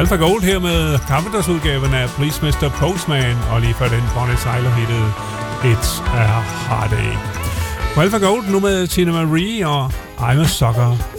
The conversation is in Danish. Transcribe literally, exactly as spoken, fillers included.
Alpha Gold her med Carpenters udgaven af Please mister Postman, og lige før den Bonnie Tyler hittet It's a Heartache. På Alpha Gold nu med Tina Marie og I'm a Sucker